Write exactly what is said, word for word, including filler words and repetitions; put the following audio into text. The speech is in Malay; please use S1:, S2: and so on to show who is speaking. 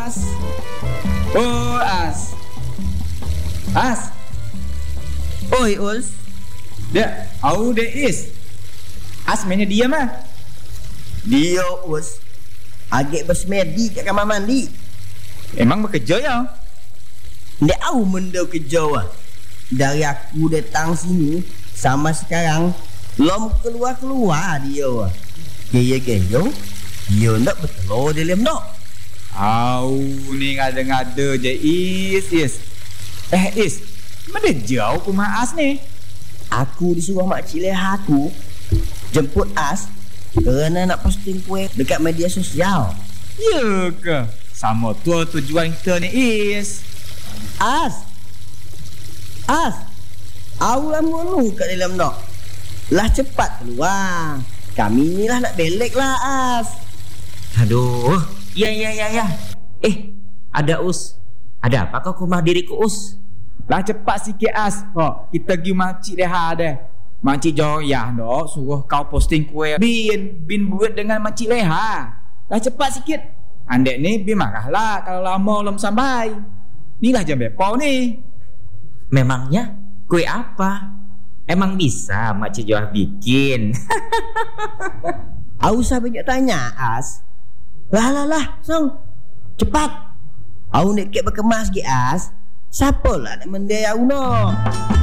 S1: As. Oh, As. As.
S2: Oi, Uls.
S1: Dia, au dia is. As mainnya diam ah.
S2: Dia, Uls. Agak bersemedi kat kamar mandi.
S1: Emang bekerja ya?
S2: Ndak tahu menda kerja ah. Dari aku datang sini sama sekarang lom keluar-keluar dia ah. Gaya-gaya dia nak bertelur dalam nak.
S1: Au ni ngada-ngada je is is. Eh is, mana jauh ke rumah As ni?
S2: Aku disuruh makcik Leha aku jemput As kerana nak posting kuih dekat media sosial.
S1: Ya ke? Sama tu tujuan kita ni is.
S2: As. As. Awak lama kat dalam nak. Lah cepat keluar. Kami ni lah nak belek lah As.
S3: Aduh. Ya ya ya ya. Eh, ada Us. Ada apa kau ke rumah diriku Us?
S1: Lah cepat sikit As. Oh, kita pergi makcik Leha dah. Makcik Joyah dok suruh kau posting kuih bin bin buat dengan makcik Leha. Lah cepat sikit. Andek ni bin marahlah kalau lama belum sampai. Inilah jam bepau ni.
S3: Memangnya kue apa? Emang bisa makcik Joyah bikin?
S2: Aku usah banyak tanya As. Lah lah lah Song. Cepat. Aku nak kek berkemas ke As. Siapa lah nak mendaya aku nak?